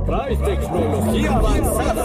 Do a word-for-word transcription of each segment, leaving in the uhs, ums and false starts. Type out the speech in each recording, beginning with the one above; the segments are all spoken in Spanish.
Trae tecnología avanzada.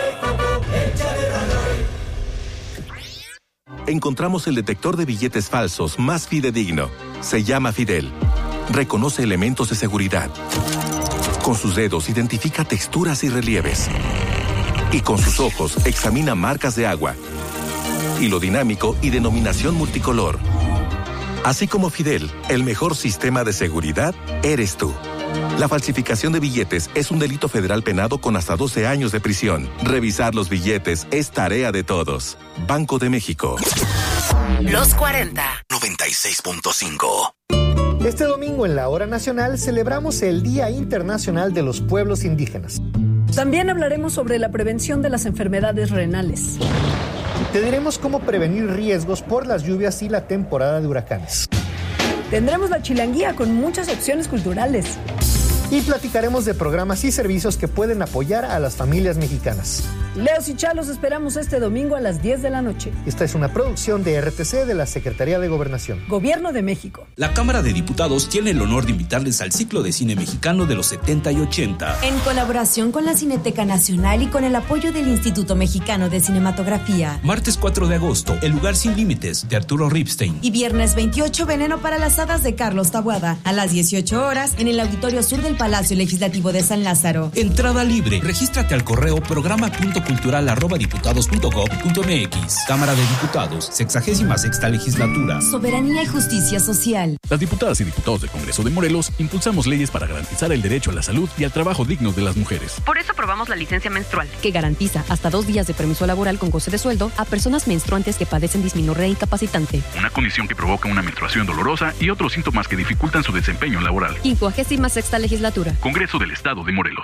Encontramos el detector de billetes falsos más fidedigno. Se llama Fidel. Reconoce elementos de seguridad. Con sus dedos identifica texturas y relieves. Y con sus ojos examina marcas de agua. Hilo dinámico y denominación multicolor. Así como Fidel, el mejor sistema de seguridad eres tú. La falsificación de billetes es un delito federal penado con hasta doce años de prisión. Revisar los billetes es tarea de todos. Banco de México. Los cuarenta. noventa y seis punto cinco. Este domingo en la Hora Nacional celebramos el Día Internacional de los Pueblos Indígenas. También hablaremos sobre la prevención de las enfermedades renales. Te diremos cómo prevenir riesgos por las lluvias y la temporada de huracanes. Tendremos la chilanguía con muchas opciones culturales. Y platicaremos de programas y servicios que pueden apoyar a las familias mexicanas. Leos y Chalos esperamos este domingo a las diez de la noche. Esta es una producción de R T C de la Secretaría de Gobernación. Gobierno de México. La Cámara de Diputados tiene el honor de invitarles al ciclo de cine mexicano de los setenta y ochenta. En colaboración con la Cineteca Nacional y con el apoyo del Instituto Mexicano de Cinematografía. Martes cuatro de agosto, El lugar sin límites, de Arturo Ripstein. Y viernes veintiocho, Veneno para las hadas, de Carlos Taboada. A las dieciocho horas, en el Auditorio Sur del Palacio Legislativo de San Lázaro. Entrada libre. Regístrate al correo programa punto cultural arroba diputados punto gob punto mx. Cámara de Diputados, sexagésima sexta legislatura. Soberanía y justicia social. Las diputadas y diputados del Congreso de Morelos impulsamos leyes para garantizar el derecho a la salud y al trabajo digno de las mujeres. Por eso aprobamos la licencia menstrual, que garantiza hasta dos días de permiso laboral con goce de sueldo a personas menstruantes que padecen disminorrea incapacitante. Una condición que provoca una menstruación dolorosa y otros síntomas que dificultan su desempeño laboral. quincuagésima sexta legislatura. Congreso del Estado de Morelos.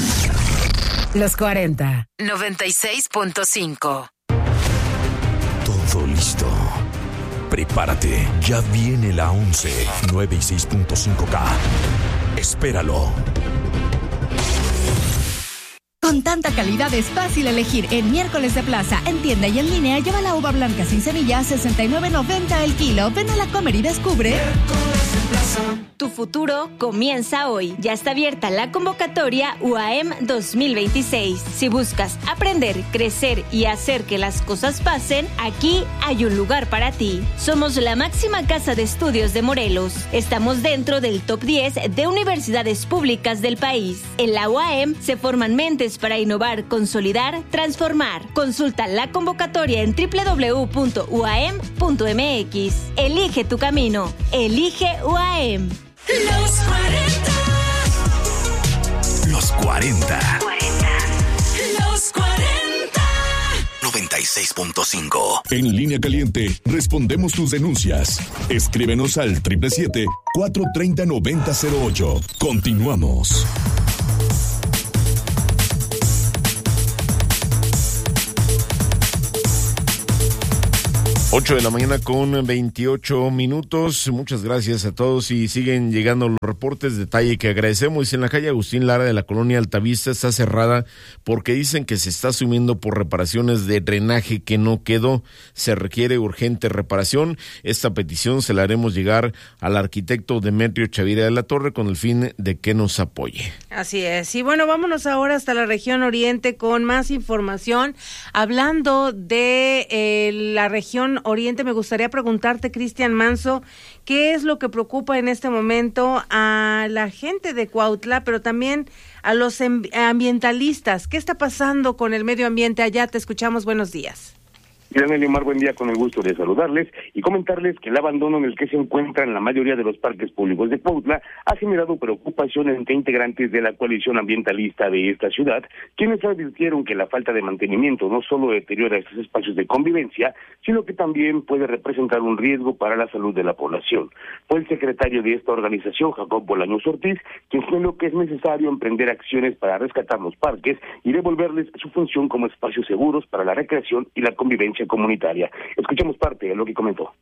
Los cuarenta. noventa y seis punto cinco. Todo listo. Prepárate. Ya viene la once. noventa y seis punto cinco K. Espéralo. Con tanta calidad es fácil elegir. En Miércoles de Plaza, en tienda y en línea, lleva la uva blanca sin semilla a sesenta y nueve noventa el kilo. Ven a la Comer y descubre. Tu futuro comienza hoy. Ya está abierta la convocatoria U A M dos mil veintiséis. Si buscas aprender, crecer y hacer que las cosas pasen, aquí hay un lugar para ti. Somos la máxima casa de estudios de Morelos. Estamos dentro del top diez de universidades públicas del país. En la U A M se forman mentes para innovar, consolidar, transformar. Consulta la convocatoria en doble u doble u doble u punto u a m punto m x. Elige tu camino. Elige U A M. Los cuarenta. Los cuarenta. Los cuarenta. noventa y seis punto cinco. En Línea Caliente respondemos tus denuncias. Escríbenos al siete siete siete, cuatro tres cero, nueve cero cero ocho. Continuamos. ocho de la mañana con veintiocho minutos. Muchas gracias a todos y siguen llegando los reportes. Detalle que agradecemos. Dice: en la calle Agustín Lara de la colonia Altavista está cerrada porque dicen que se está asumiendo por reparaciones de drenaje que no quedó. Se requiere urgente reparación. Esta petición se la haremos llegar al arquitecto Demetrio Chavira de la Torre con el fin de que nos apoye. Así es. Y bueno, vámonos ahora hasta la región oriente con más información. Hablando de eh, la región oriente, me gustaría preguntarte, Cristian Manso, ¿qué es lo que preocupa en este momento a la gente de Cuautla, pero también a los ambientalistas? ¿Qué está pasando con el medio ambiente allá? Te escuchamos, buenos días. Daniel Omar, buen día, con el gusto de saludarles y comentarles que el abandono en el que se encuentran la mayoría de los parques públicos de Cuautla ha generado preocupación entre integrantes de la coalición ambientalista de esta ciudad, quienes advirtieron que la falta de mantenimiento no solo deteriora estos espacios de convivencia, sino que también puede representar un riesgo para la salud de la población. Fue el secretario de esta organización, Jacob Bolaños Ortiz, quien señaló que es necesario emprender acciones para rescatar los parques y devolverles su función como espacios seguros para la recreación y la convivencia comunitaria. Escuchemos parte de lo que comentó.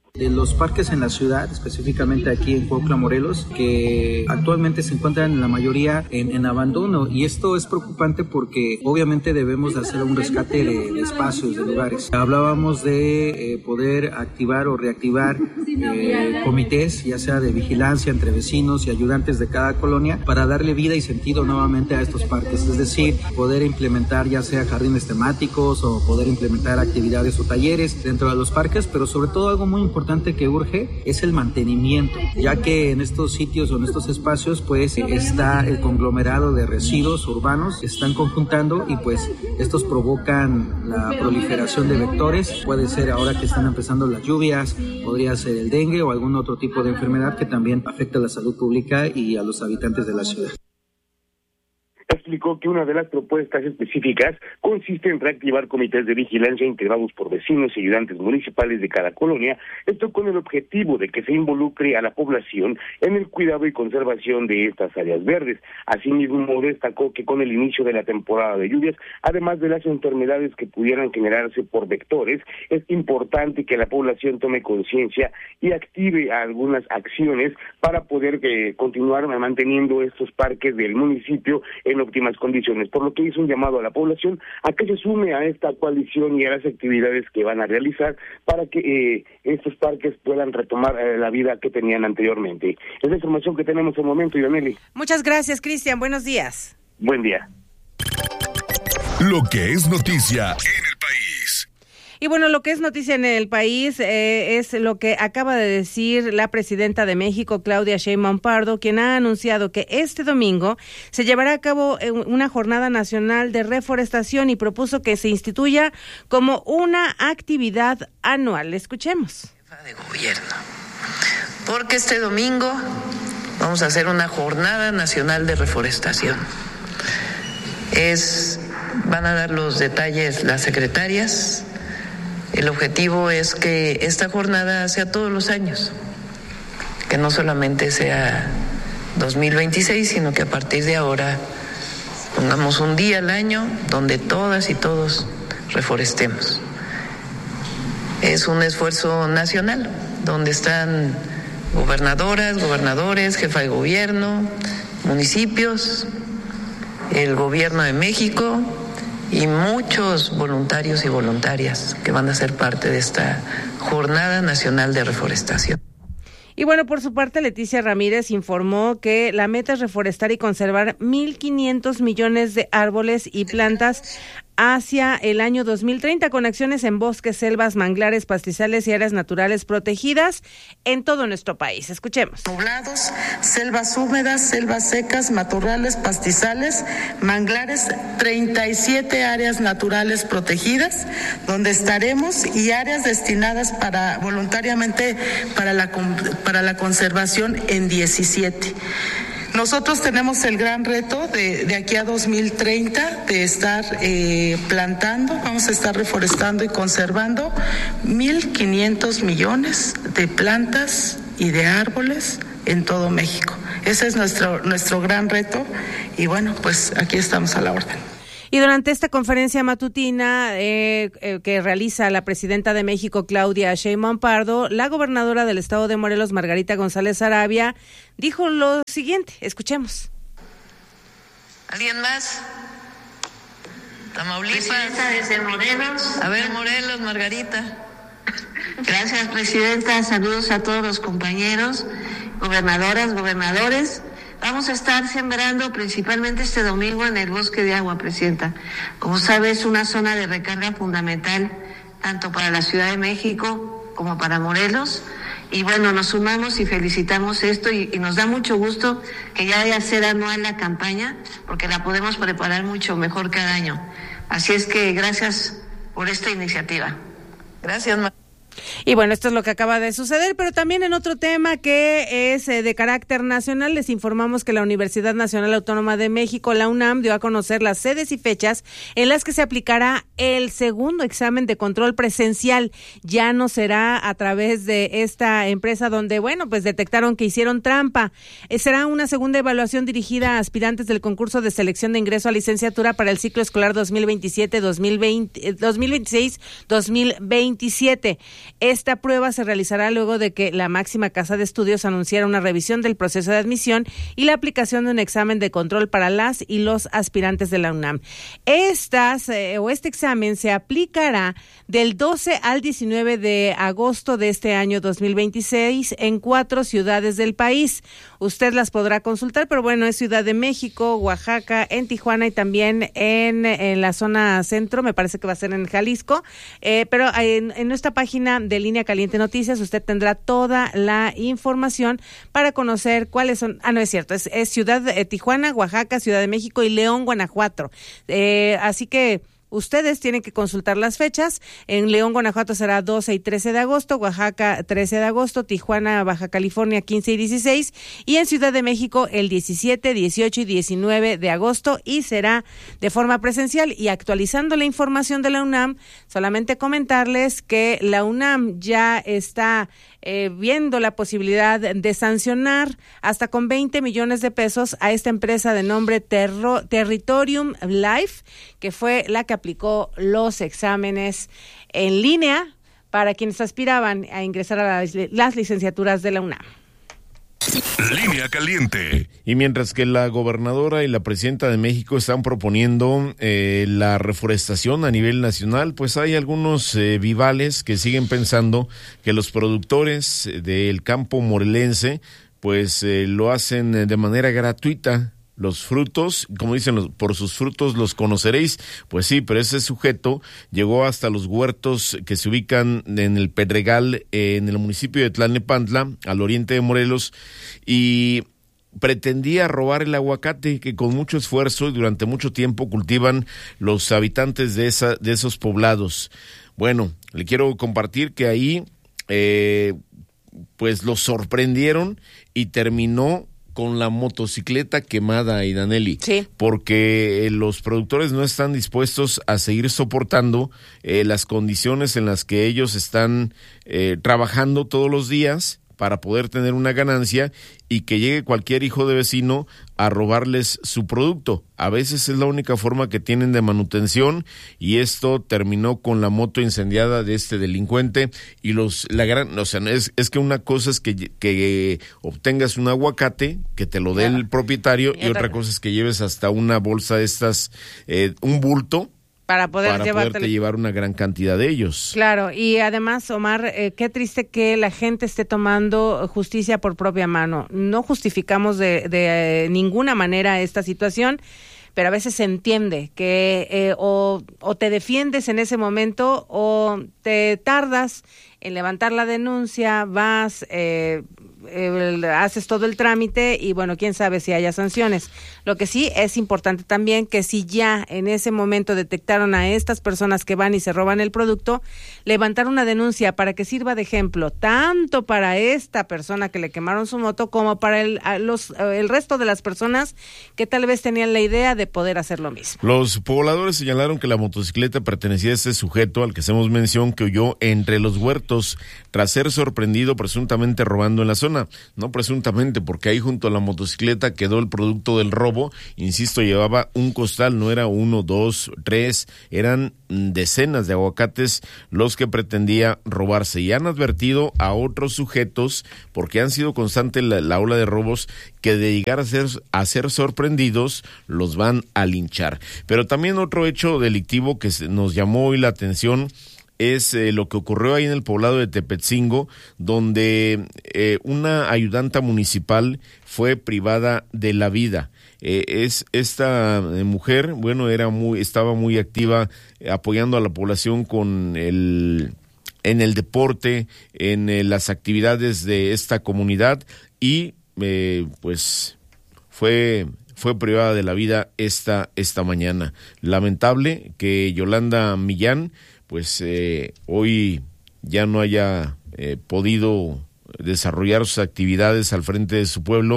De los parques en la ciudad, específicamente aquí en Cuautla, Morelos, que actualmente se encuentran en la mayoría en, en abandono, y esto es preocupante porque obviamente debemos de hacer un rescate de, de espacios, de lugares. Hablábamos de eh, poder activar o reactivar eh, comités, ya sea de vigilancia entre vecinos y ayudantes de cada colonia, para darle vida y sentido nuevamente a estos parques, es decir, poder implementar ya sea jardines temáticos o poder implementar actividades o talleres dentro de los parques, pero sobre todo algo muy importante importante que urge es el mantenimiento, ya que en estos sitios o en estos espacios pues está el conglomerado de residuos urbanos que se están conjuntando y pues estos provocan la proliferación de vectores. Puede ser ahora que están empezando las lluvias, podría ser el dengue o algún otro tipo de enfermedad que también afecta a la salud pública y a los habitantes de la ciudad. Explicó que una de las propuestas específicas consiste en reactivar comités de vigilancia integrados por vecinos y ayudantes municipales de cada colonia, esto con el objetivo de que se involucre a la población en el cuidado y conservación de estas áreas verdes. Asimismo, destacó que con el inicio de la temporada de lluvias, además de las enfermedades que pudieran generarse por vectores, es importante que la población tome conciencia y active algunas acciones para poder eh, continuar manteniendo estos parques del municipio en óptimas condiciones, por lo que hizo un llamado a la población a que se sume a esta coalición y a las actividades que van a realizar para que eh, estos parques puedan retomar eh, la vida que tenían anteriormente. Es la información que tenemos en el momento, Ivaneli. Muchas gracias, Cristian. Buenos días. Buen día. Lo que es noticia en el país. Y bueno, lo que es noticia en el país eh, es lo que acaba de decir la presidenta de México, Claudia Sheinbaum Pardo, quien ha anunciado que este domingo se llevará a cabo una jornada nacional de reforestación y propuso que se instituya como una actividad anual. Escuchemos. De gobierno, porque este domingo vamos a hacer una jornada nacional de reforestación. Es, van a dar los detalles las secretarias. El objetivo es que esta jornada sea todos los años, que no solamente sea dos mil veintiséis, sino que a partir de ahora pongamos un día al año donde todas y todos reforestemos. Es un esfuerzo nacional, donde están gobernadoras, gobernadores, jefa de gobierno, municipios, el gobierno de México y muchos voluntarios y voluntarias que van a ser parte de esta Jornada Nacional de Reforestación. Y bueno, por su parte, Leticia Ramírez informó que la meta es reforestar y conservar mil quinientos millones de árboles y plantas hacia el año dos mil treinta, con acciones en bosques, selvas, manglares, pastizales y áreas naturales protegidas en todo nuestro país. Escuchemos. Nublados, selvas húmedas, selvas secas, matorrales, pastizales, manglares, treinta y siete áreas naturales protegidas, donde estaremos, y áreas destinadas para voluntariamente para la, para la conservación en diecisiete. Nosotros tenemos el gran reto de, de aquí a dos mil treinta de estar eh, plantando, vamos a estar reforestando y conservando mil quinientos millones de plantas y de árboles en todo México. Ese es nuestro, nuestro gran reto y bueno, pues aquí estamos a la orden. Y durante esta conferencia matutina eh, eh, que realiza la presidenta de México, Claudia Sheinbaum Pardo, la gobernadora del estado de Morelos, Margarita González Arabia, dijo lo siguiente. Escuchemos. ¿Alguien más? Tamaulipas. Presidenta, desde Morelos. A ver, Morelos, Margarita. Gracias, presidenta. Saludos a todos los compañeros, gobernadoras, gobernadores. Vamos a estar sembrando principalmente este domingo en el Bosque de Agua, presidenta. Como sabe, es una zona de recarga fundamental tanto para la Ciudad de México como para Morelos. Y bueno, nos sumamos y felicitamos esto y, y nos da mucho gusto que ya vaya a ser anual la campaña, porque la podemos preparar mucho mejor cada año. Así es que gracias por esta iniciativa. Gracias, Ma- Y bueno, esto es lo que acaba de suceder, pero también en otro tema que es eh, de carácter nacional, les informamos que la Universidad Nacional Autónoma de México, la UNAM, dio a conocer las sedes y fechas en las que se aplicará el segundo examen de control presencial. Ya no será a través de esta empresa donde, bueno, pues detectaron que hicieron trampa. Eh, será una segunda evaluación dirigida a aspirantes del concurso de selección de ingreso a licenciatura para el ciclo escolar dos mil veintisiete, dos mil veinte, dos mil veintiséis, dos mil veintisiete. Esta prueba se realizará luego de que la máxima casa de estudios anunciara una revisión del proceso de admisión y la aplicación de un examen de control para las y los aspirantes de la UNAM. Estas eh, o este examen se aplicará del doce al diecinueve de agosto de este año dos mil veintiséis en cuatro ciudades del país. Usted las podrá consultar, pero bueno, es Ciudad de México, Oaxaca, en Tijuana y también en, en la zona centro, me parece que va a ser en Jalisco, eh, pero en, en nuestra página de Línea Caliente Noticias usted tendrá toda la información para conocer cuáles son, ah no es cierto, es, es Ciudad de Tijuana, Oaxaca, Ciudad de México y León, Guanajuato, eh, así que ustedes tienen que consultar las fechas. En León, Guanajuato será doce y trece de agosto, Oaxaca trece de agosto, Tijuana, Baja California quince y dieciséis y en Ciudad de México el diecisiete, dieciocho y diecinueve de agosto y será de forma presencial. Y actualizando la información de la UNAM, solamente comentarles que la UNAM ya está Eh, viendo la posibilidad de sancionar hasta con veinte millones de pesos a esta empresa de nombre Terro, Territorium Life, que fue la que aplicó los exámenes en línea para quienes aspiraban a ingresar a las, las licenciaturas de la UNAM. Línea Caliente. Y mientras que la gobernadora y la presidenta de México están proponiendo eh, la reforestación a nivel nacional, pues hay algunos eh, vivales que siguen pensando que los productores del campo morelense pues eh, lo hacen de manera gratuita. Los frutos, como dicen, por sus frutos los conoceréis. Pues sí, pero ese sujeto llegó hasta los huertos que se ubican en el Pedregal, en el municipio de Tlalnepantla, al oriente de Morelos, y pretendía robar el aguacate que con mucho esfuerzo y durante mucho tiempo cultivan los habitantes de esa de esos poblados. Bueno, le quiero compartir que ahí eh, pues los sorprendieron y terminó con la motocicleta quemada, Idaneli, sí, porque eh, los productores no están dispuestos a seguir soportando eh, las condiciones en las que ellos están eh, trabajando todos los días para poder tener una ganancia y que llegue cualquier hijo de vecino a robarles su producto. A veces es la única forma que tienen de manutención y esto terminó con la moto incendiada de este delincuente y los la gran, o sea, es, es que una cosa es que, que obtengas un aguacate, que te lo dé el propietario y, y otra cosa es que lleves hasta una bolsa de estas, eh, un bulto, para poder para poderte llevar una gran cantidad de ellos. Claro, y además, Omar, eh, qué triste que la gente esté tomando justicia por propia mano. No justificamos de, de eh, ninguna manera esta situación, pero a veces se entiende que eh, o, o te defiendes en ese momento o te tardas en levantar la denuncia, vas, eh, eh, haces todo el trámite y bueno, quién sabe si haya sanciones. Lo que sí es importante también que si ya en ese momento detectaron a estas personas que van y se roban el producto, levantar una denuncia para que sirva de ejemplo tanto para esta persona que le quemaron su moto como para el, los, el resto de las personas que tal vez tenían la idea de poder hacer lo mismo. Los pobladores señalaron que la motocicleta pertenecía a este sujeto al que hacemos mención, que huyó entre los huertos tras ser sorprendido presuntamente robando en la zona. No presuntamente, porque ahí junto a la motocicleta quedó el producto del robo. Insisto, llevaba un costal, no era uno, dos, tres, eran decenas de aguacates los que pretendía robarse. Y han advertido a otros sujetos, porque han sido constante la, la ola de robos, que de llegar a ser, a ser sorprendidos, los van a linchar. Pero también otro hecho delictivo que nos llamó hoy la atención es eh, lo que ocurrió ahí en el poblado de Tepetzingo, donde eh, una ayudanta municipal fue privada de la vida. Eh, es esta eh, mujer, bueno, era muy, estaba muy activa eh, apoyando a la población con el, en el deporte, en eh, las actividades de esta comunidad y eh, pues fue fue privada de la vida esta esta mañana. Lamentable que Yolanda Millán pues eh, hoy ya no haya eh, podido desarrollar sus actividades al frente de su pueblo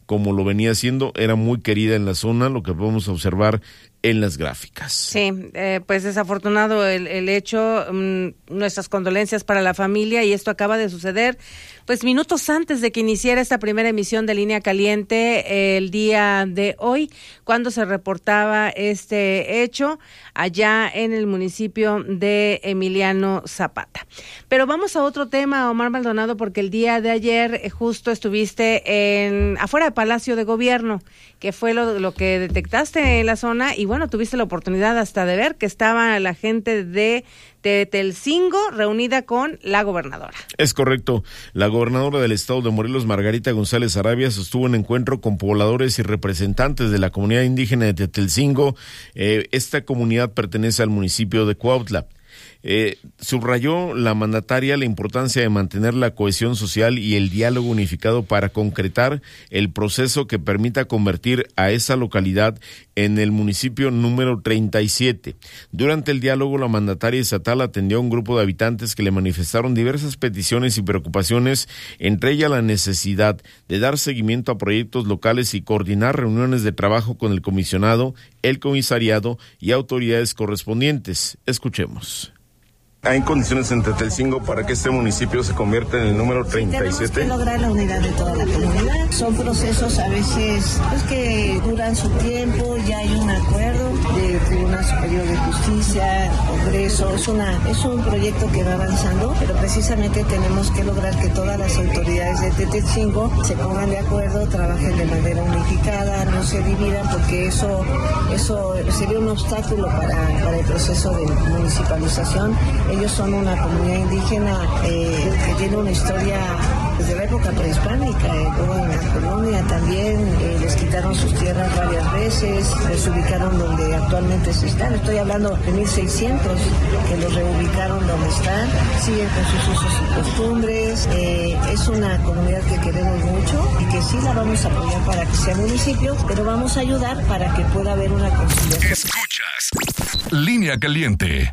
como lo venía haciendo. Era muy querida en la zona, lo que podemos observar en las gráficas. Sí, eh, pues desafortunado el, el hecho, mmm, nuestras condolencias para la familia, y esto acaba de suceder pues minutos antes de que iniciara esta primera emisión de Línea Caliente eh, el día de hoy, cuando se reportaba este hecho allá en el municipio de Emiliano Zapata. Pero vamos a otro tema, Omar Maldonado, porque el día de ayer eh, justo estuviste en afuera del Palacio de Gobierno, que fue lo, lo que detectaste en la zona, y bueno, tuviste la oportunidad hasta de ver que estaba la gente de Tetelcingo reunida con la gobernadora. Es correcto. La gobernadora del estado de Morelos, Margarita González Arabia, sostuvo un encuentro con pobladores y representantes de la comunidad indígena de Tetelcingo. Eh, esta comunidad pertenece al municipio de Cuautla. Eh, subrayó la mandataria la importancia de mantener la cohesión social y el diálogo unificado para concretar el proceso que permita convertir a esa localidad en el municipio número treinta y siete. Durante el diálogo, la mandataria estatal atendió a un grupo de habitantes que le manifestaron diversas peticiones y preocupaciones, entre ellas la necesidad de dar seguimiento a proyectos locales y coordinar reuniones de trabajo con el comisionado, el comisariado y autoridades correspondientes. Escuchemos. ¿Hay condiciones en Tetelcingo para que este municipio se convierta en el número treinta y siete? Tenemos que lograr la unidad de toda la comunidad. Son procesos a veces pues, que duran su tiempo, ya hay un acuerdo del Tribunal Superior de Justicia, Congreso, es, una, es un proyecto que va avanzando, pero precisamente tenemos que lograr que todas las autoridades de Tetelcingo se pongan de acuerdo, trabajen de manera unificada, no se dividan, porque eso, eso sería un obstáculo para, para el proceso de municipalización. Ellos son una comunidad indígena eh, que tiene una historia desde la época prehispánica, eh, luego en la colonia también eh, les quitaron sus tierras varias veces, les ubicaron donde actualmente se están. Estoy hablando de mil seiscientos, que los reubicaron donde están, siguen con sus usos y costumbres. Eh, es una comunidad que queremos mucho y que sí la vamos a apoyar para que sea municipio, pero vamos a ayudar para que pueda haber una conciliación. Escuchas Línea Caliente.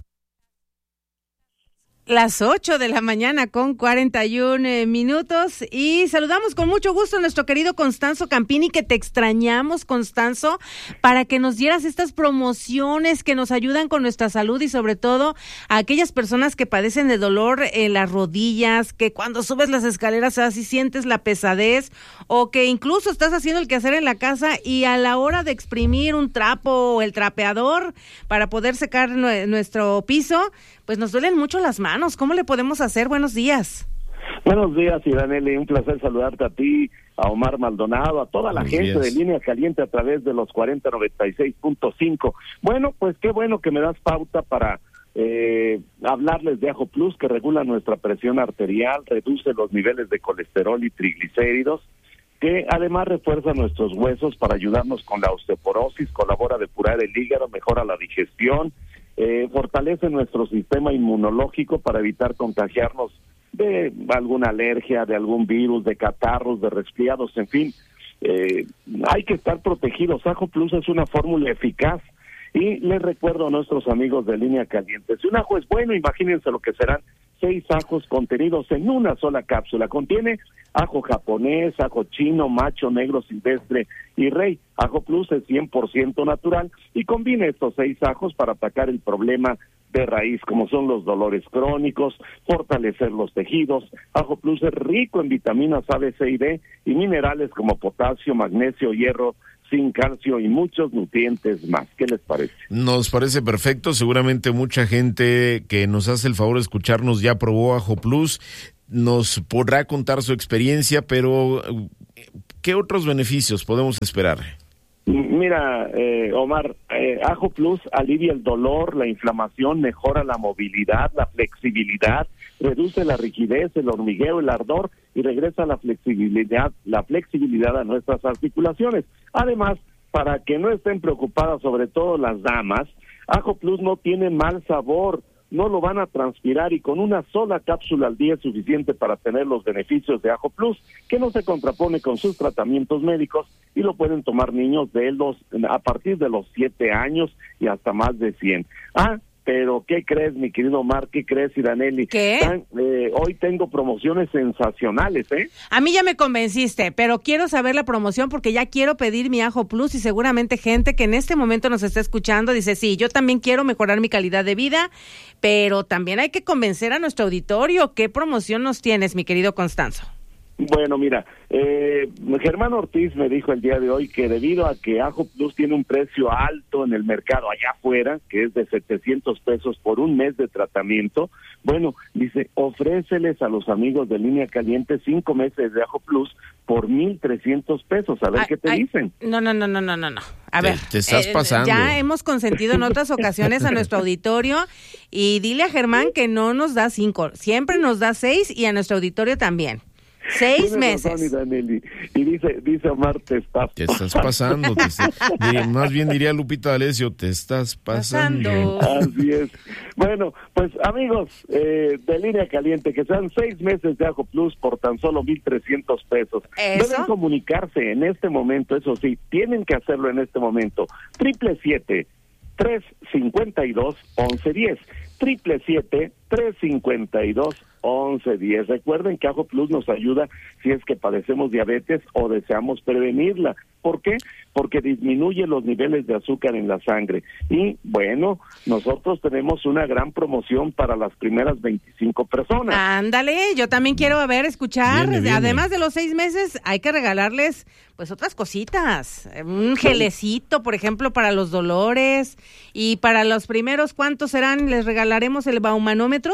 Las ocho de la mañana con cuarenta y un eh, minutos y saludamos con mucho gusto a nuestro querido Constanzo Campini, que te extrañamos, Constanzo, para que nos dieras estas promociones que nos ayudan con nuestra salud y sobre todo a aquellas personas que padecen de dolor en las rodillas, que cuando subes las escaleras así sientes la pesadez, o que incluso estás haciendo el quehacer en la casa y a la hora de exprimir un trapo o el trapeador para poder secar nue- nuestro piso, pues nos duelen mucho las manos. ¿Cómo le podemos hacer? Buenos días. Buenos días, Iraneli. Un placer saludarte a ti, a Omar Maldonado, a toda la Buenos gente días. de Línea Caliente a través de los cuarenta noventa y seis punto cinco. Bueno, pues qué bueno que me das pauta para eh, hablarles de Ajo Plus, que regula nuestra presión arterial, reduce los niveles de colesterol y triglicéridos, que además refuerza nuestros huesos para ayudarnos con la osteoporosis, colabora a depurar el hígado, mejora la digestión, Eh, fortalece nuestro sistema inmunológico para evitar contagiarnos de alguna alergia, de algún virus, de catarros, de resfriados, en fin. Eh, hay que estar protegidos. Ajo Plus es una fórmula eficaz y les recuerdo a nuestros amigos de Línea Caliente, si un ajo es bueno, imagínense lo que serán seis ajos contenidos en una sola cápsula. Contiene ajo japonés, ajo chino, macho, negro, silvestre y rey. Ajo Plus es cien por ciento natural y combina estos seis ajos para atacar el problema de raíz, como son los dolores crónicos, fortalecer los tejidos. Ajo Plus es rico en vitaminas A, B, C y D y minerales como potasio, magnesio, hierro, zinc, calcio y muchos nutrientes más. ¿Qué les parece? Nos parece perfecto. Seguramente mucha gente que nos hace el favor de escucharnos ya probó Ajo Plus. Nos podrá contar su experiencia, pero ¿qué otros beneficios podemos esperar? Mira, eh, Omar, eh, Ajo Plus alivia el dolor, la inflamación, mejora la movilidad, la flexibilidad, reduce la rigidez, el hormigueo, el ardor y regresa la flexibilidad, la flexibilidad a nuestras articulaciones. Además, para que no estén preocupadas, sobre todo las damas, Ajo Plus no tiene mal sabor, no lo van a transpirar y con una sola cápsula al día es suficiente para tener los beneficios de Ajo Plus, que no se contrapone con sus tratamientos médicos y lo pueden tomar niños de los a partir de los siete años y hasta más de cien. Ah, pero ¿qué crees, mi querido Omar? ¿Qué crees, Iraneli? ¿Qué? Tan, eh, hoy tengo promociones sensacionales, ¿eh? A mí ya me convenciste, pero quiero saber la promoción porque ya quiero pedir mi Ajo Plus y seguramente gente que en este momento nos está escuchando dice, sí, yo también quiero mejorar mi calidad de vida, pero también hay que convencer a nuestro auditorio. ¿Qué promoción nos tienes, mi querido Constanzo? Bueno, mira, eh, Germán Ortiz me dijo el día de hoy que debido a que Ajo Plus tiene un precio alto en el mercado allá afuera, que es de setecientos pesos por un mes de tratamiento, bueno, dice, ofréceles a los amigos de Línea Caliente cinco meses de Ajo Plus por mil trescientos pesos, a ver ay, qué te ay, dicen. No, no, no, no, no, no, no. A ver, te, te estás eh, pasando. Ya hemos consentido en otras ocasiones a nuestro auditorio y dile a Germán que no nos da cinco, siempre nos da seis y a nuestro auditorio también. Seis Tienes meses. Razón, y, y dice, dice Omar, te estás Te estás pasando. Te está, más bien diría Lupita D'Alessio, te estás pasando. pasando. Así es. Bueno, pues amigos eh, de Línea Caliente, que sean seis meses de Ajo Plus por tan solo mil trescientos pesos. ¿Eso? Deben comunicarse en este momento, eso sí, tienen que hacerlo en este momento. Triple siete, tres cincuenta y dos, once diez. Triple siete, tres cincuenta y dos, once diez. Recuerden que Ajo Plus nos ayuda si es que padecemos diabetes o deseamos prevenirla. ¿Por qué? Porque disminuye los niveles de azúcar en la sangre. Y bueno, nosotros tenemos una gran promoción para las primeras veinticinco personas. Ándale, yo también quiero a ver, escuchar. Viene, viene. Además de los seis meses, hay que regalarles pues otras cositas. Un gelecito, por ejemplo, para los dolores. Y para los primeros, ¿cuántos serán? ¿Les regalaremos el baumanómetro?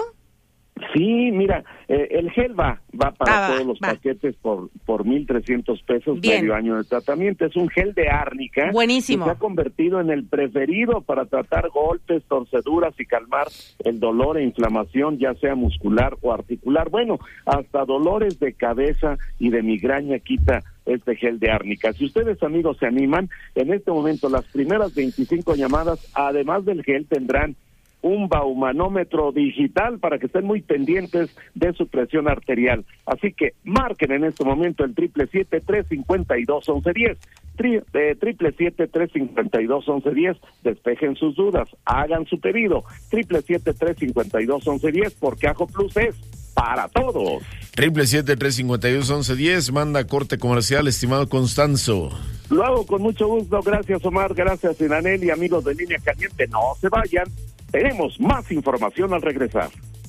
Sí, mira, eh, el gel va, va para ah, todos va, los va. paquetes por por mil trescientos pesos, Bien. medio año de tratamiento. Es un gel de árnica. Buenísimo. Que se ha convertido en el preferido para tratar golpes, torceduras y calmar el dolor e inflamación, ya sea muscular o articular. Bueno, hasta dolores de cabeza y de migraña quita este gel de árnica. Si ustedes, amigos, se animan, en este momento las primeras veinticinco llamadas, además del gel, tendrán un baumanómetro digital para que estén muy pendientes de su presión arterial. Así que marquen en este momento el triple siete, tres cincuenta y dos, once diez. Tri, eh, triple siete, tres cincuenta y dos, once diez. Despejen sus dudas, hagan su pedido. Triple siete, tres cincuenta y dos, once diez, porque Ajo Plus es para todos. Triple siete, tres cincuenta y dos, once diez. Manda corte comercial, estimado Constanzo. Lo hago con mucho gusto. Gracias, Omar. Gracias, Inanel, y amigos de Línea Caliente. No se vayan. Tenemos más información al regresar.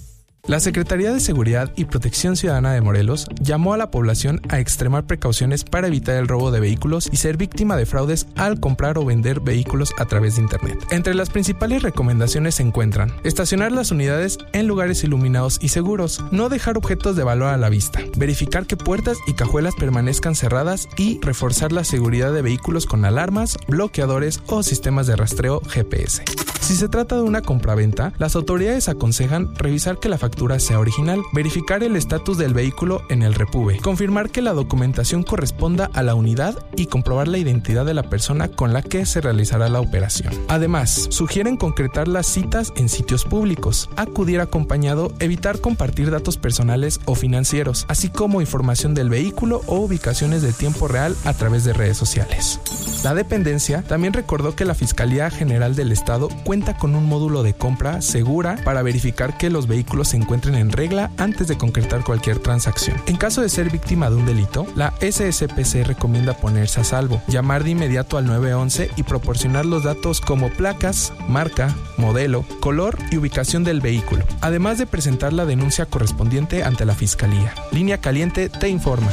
La Secretaría de Seguridad y Protección Ciudadana de Morelos llamó a la población a extremar precauciones para evitar el robo de vehículos y ser víctima de fraudes al comprar o vender vehículos a través de Internet. Entre las principales recomendaciones se encuentran: estacionar las unidades en lugares iluminados y seguros, no dejar objetos de valor a la vista, verificar que puertas y cajuelas permanezcan cerradas y reforzar la seguridad de vehículos con alarmas, bloqueadores o sistemas de rastreo G P S. Si se trata de una compraventa, las autoridades aconsejan revisar que la factura sea original, verificar el estatus del vehículo en el Repube, confirmar que la documentación corresponda a la unidad y comprobar la identidad de la persona con la que se realizará la operación. Además, sugieren concretar las citas en sitios públicos, acudir acompañado, evitar compartir datos personales o financieros, así como información del vehículo o ubicaciones de tiempo real a través de redes sociales. La dependencia también recordó que la Fiscalía General del Estado cuenta con un módulo de compra segura para verificar que los vehículos se encuentren en regla antes de concretar cualquier transacción. En caso de ser víctima de un delito, la S S P C recomienda ponerse a salvo, llamar de inmediato al nueve once y proporcionar los datos como placas, marca, modelo, color y ubicación del vehículo, además de presentar la denuncia correspondiente ante la Fiscalía. Línea Caliente te informa.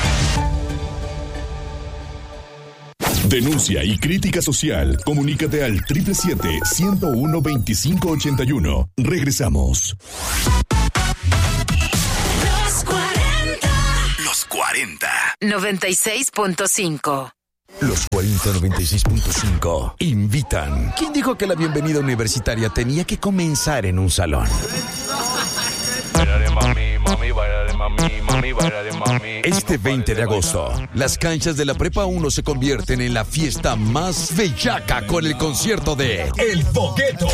Denuncia y crítica social. Comunícate al triple siete, ciento uno, veinticinco ochenta y uno. Regresamos. Los cuarenta. Los cuarenta. noventa y seis punto cinco. Los cuarenta noventa y seis punto cinco invitan. ¿Quién dijo que la bienvenida universitaria tenía que comenzar en un salón? Este veinte de agosto, las canchas de la Prepa uno se convierten en la fiesta más bellaca con el concierto de El Bogueto.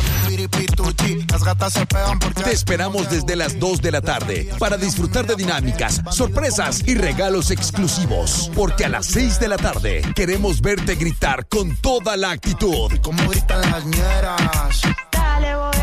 Te esperamos desde las dos de la tarde para disfrutar de dinámicas, sorpresas y regalos exclusivos. Porque a las seis de la tarde queremos verte gritar con toda la actitud. Como gritan las ñeras. Dale,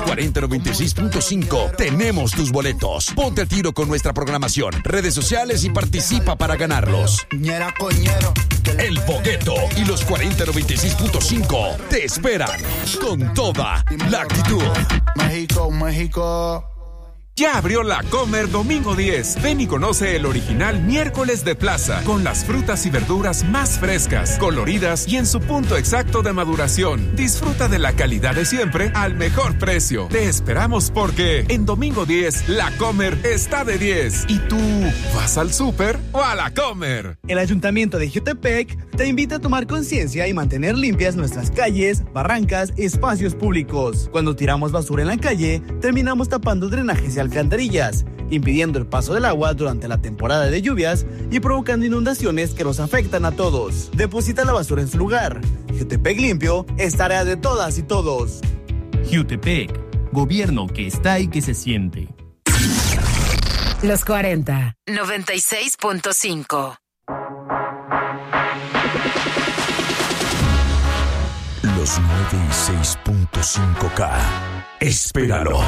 cuarenta noventa y seis punto cinco tenemos tus boletos. Ponte a tiro con nuestra programación, redes sociales y participa para ganarlos. El Bogueto y los cuarenta noventa y seis punto cinco te esperan con toda la actitud. México, México. Ya abrió la Comer Domingo diez. Ven y conoce el original miércoles de plaza, con las frutas y verduras más frescas, coloridas y en su punto exacto de maduración. Disfruta de la calidad de siempre al mejor precio. Te esperamos porque en Domingo diez, la Comer está de diez. ¿Y tú vas al súper o a la Comer? El Ayuntamiento de Jutepec te invita a tomar conciencia y mantener limpias nuestras calles, barrancas y espacios públicos. Cuando tiramos basura en la calle, terminamos tapando drenajes y alcantarillas, impidiendo el paso del agua durante la temporada de lluvias y provocando inundaciones que nos afectan a todos. Deposita la basura en su lugar. Jutepec limpio es tarea de todas y todos. Jutepec, gobierno que está y que se siente. Los cuarenta, noventa y seis punto cinco. Los noventa y seis punto cinco K. Espéralo.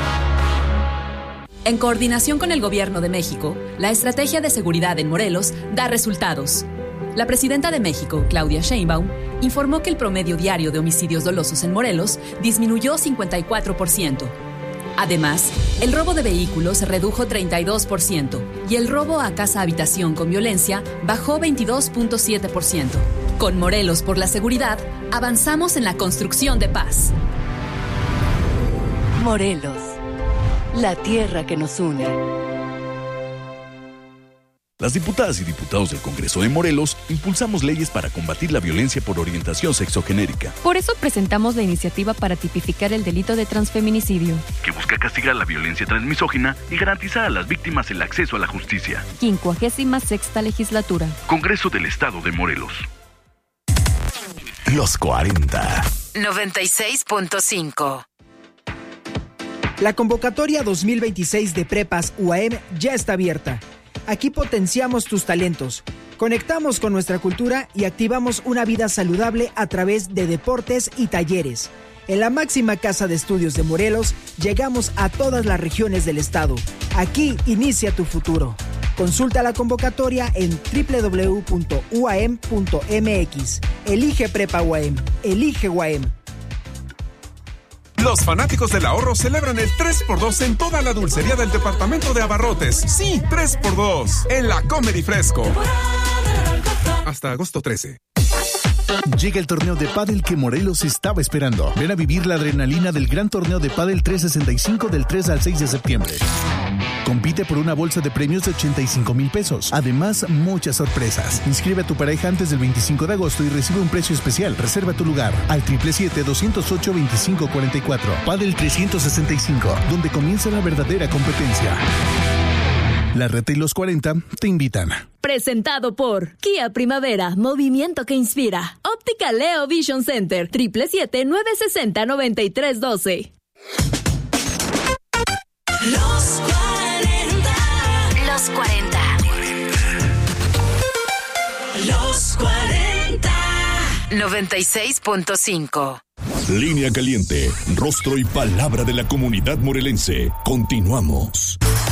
En coordinación con el Gobierno de México, la estrategia de seguridad en Morelos da resultados. La presidenta de México, Claudia Sheinbaum, informó que el promedio diario de homicidios dolosos en Morelos disminuyó cincuenta y cuatro por ciento. Además, el robo de vehículos se redujo treinta y dos por ciento y el robo a casa-habitación con violencia bajó veintidós punto siete por ciento. Con Morelos por la seguridad, avanzamos en la construcción de paz. Morelos, la tierra que nos une. Las diputadas y diputados del Congreso de Morelos impulsamos leyes para combatir la violencia por orientación sexogenérica. Por eso presentamos la iniciativa para tipificar el delito de transfeminicidio, que busca castigar la violencia transmisógina y garantizar a las víctimas el acceso a la justicia. quincuagésima sexta legislatura. Congreso del Estado de Morelos. Los cuarenta. noventa y seis punto cinco. La convocatoria dos mil veintiséis de Prepas U A M ya está abierta. Aquí potenciamos tus talentos, conectamos con nuestra cultura y activamos una vida saludable a través de deportes y talleres. En la máxima casa de estudios de Morelos, llegamos a todas las regiones del estado. Aquí inicia tu futuro. Consulta la convocatoria en doble u doble u doble u punto u a m punto m x. Elige Prepa U A M. Elige U A M. Los fanáticos del ahorro celebran el tres por dos en toda la dulcería del departamento de abarrotes. Sí, tres por dos en la Comedy Fresco. Hasta agosto trece. Llega el torneo de pádel que Morelos estaba esperando. Ven a vivir la adrenalina del gran torneo de pádel trescientos sesenta y cinco del tres al seis de septiembre. Compite por una bolsa de premios de ochenta y cinco mil pesos. Además, muchas sorpresas. Inscribe a tu pareja antes del veinticinco de agosto y recibe un precio especial. Reserva tu lugar al siete siete siete, dos cero ocho, dos cinco cuatro cuatro. Pádel trescientos sesenta y cinco, donde comienza la verdadera competencia. La Reta y los cuarenta te invitan. Presentado por Kia Primavera, movimiento que inspira. Óptica Leo Vision Center, siete siete siete, nueve seis cero, nueve tres uno dos. Los cuarenta. Los cuarenta. Los cuarenta. noventa y seis punto cinco. Línea Caliente, rostro y palabra de la comunidad morelense. Continuamos.